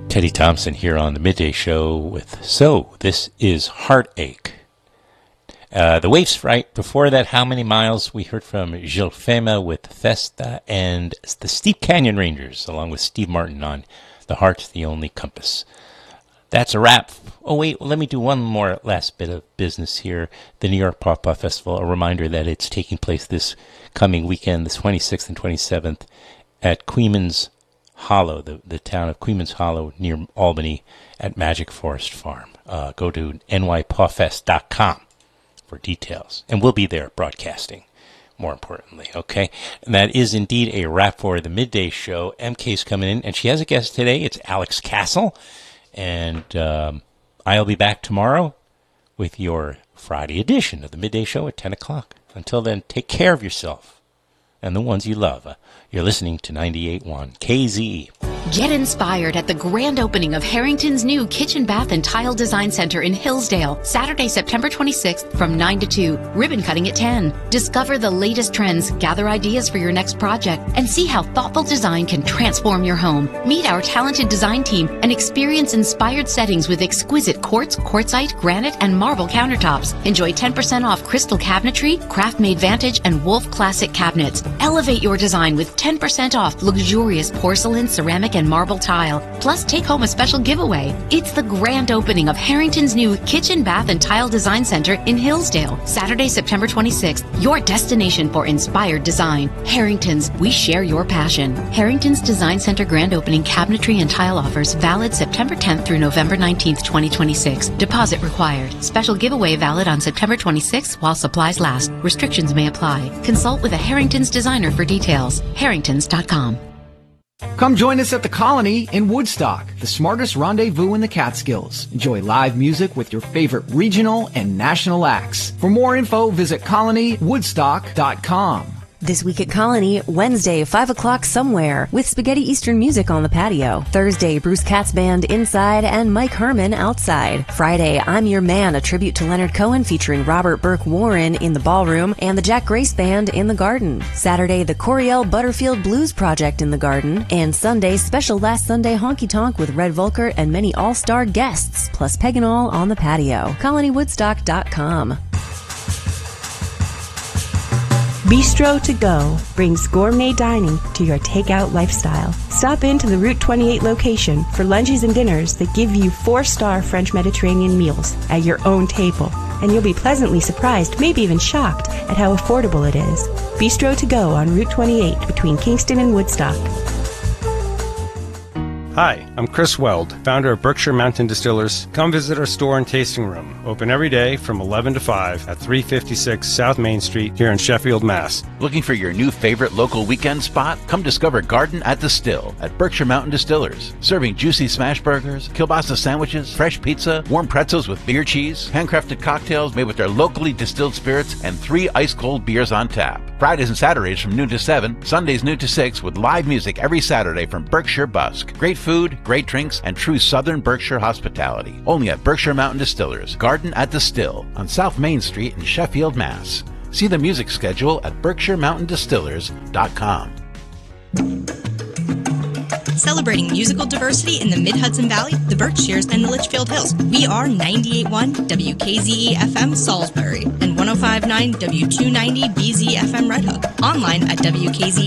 Teddy Thompson here on the Midday Show with So This Is Heartache. The Waifs, right before that, How Many Miles? We heard from Gil Fema with Festa, and the Steep Canyon Rangers along with Steve Martin on The Heart's the Only Compass. That's a wrap. Oh wait, let me do one more last bit of business here. The New York Pawpaw Festival, a reminder that it's taking place this coming weekend, the 26th and 27th, at Queeman's Hollow, the town of Queeman's Hollow near Albany at Magic Forest Farm. Go to nypawfest.com for details. And we'll be there broadcasting, more importantly, okay? And that is indeed a wrap for the Midday Show. MK's coming in, and she has a guest today. It's Alex Castle. And I'll be back tomorrow with your Friday edition of the Midday Show at 10 o'clock. Until then, take care of yourself and the ones you love. You're listening to 98.1 KZE. Get inspired at the grand opening of Harrington's new Kitchen, Bath, and Tile Design Center in Hillsdale, Saturday, September 26th from 9 to 2, ribbon cutting at 10. Discover the latest trends, gather ideas for your next project, and see how thoughtful design can transform your home. Meet our talented design team and experience inspired settings with exquisite quartz, quartzite, granite, and marble countertops. Enjoy 10% off crystal cabinetry, craft-made Vantage, and Wolf Classic cabinets. Elevate your design with 10% off luxurious porcelain, ceramic, and marble tile. Plus, take home a special giveaway. It's the grand opening of Harrington's new Kitchen, Bath, and Tile Design Center in Hillsdale, Saturday, September 26th. Your destination for inspired design. Harrington's, we share your passion. Harrington's Design Center grand opening cabinetry and tile offers valid September 10th through November 19th, 2026. Deposit required. Special giveaway valid on September 26th while supplies last. Restrictions may apply. Consult with a Harrington's designer for details. Harringtons.com. Come join us at the Colony in Woodstock, the smartest rendezvous in the Catskills. Enjoy live music with your favorite regional and national acts. For more info, visit colonywoodstock.com. This week at Colony, Wednesday, 5 o'clock somewhere, with Spaghetti Eastern music on the patio. Thursday, Bruce Katz Band inside and Mike Herman outside. Friday, I'm Your Man, a tribute to Leonard Cohen featuring Robert Burke Warren in the ballroom and the Jack Grace Band in the garden. Saturday, the Coriel Butterfield Blues Project in the garden. And Sunday, special Last Sunday honky tonk with Red Volker and many all-star guests, plus Peg and All on the patio. ColonyWoodstock.com. Bistro to Go brings gourmet dining to your takeout lifestyle. Stop into the Route 28 location for lunches and dinners that give you 4-star French Mediterranean meals at your own table. And you'll be pleasantly surprised, maybe even shocked, at how affordable it is. Bistro to Go on Route 28 between Kingston and Woodstock. Hi, I'm Chris Weld, founder of Berkshire Mountain Distillers. Come visit our store and tasting room, open every day from 11 to 5 at 356 South Main Street here in Sheffield, Mass. Looking for your new favorite local weekend spot? Come discover Garden at the Still at Berkshire Mountain Distillers. Serving juicy smash burgers, kielbasa sandwiches, fresh pizza, warm pretzels with beer cheese, handcrafted cocktails made with their locally distilled spirits, and 3 ice-cold beers on tap. Fridays and Saturdays from noon to 7, Sundays noon to 6 with live music every Saturday from Berkshire Busk. Great food, great drinks, and true Southern Berkshire hospitality. Only at Berkshire Mountain Distillers, Garden at the Still on South Main Street in Sheffield, Mass. See the music schedule at BerkshireMountainDistillers.com. Celebrating musical diversity in the Mid-Hudson Valley, the Berkshires, and the Litchfield Hills. We are 98.1 WKZE-FM Salisbury and 105.9 W290 BZ-FM Red Hook. Online at WKZE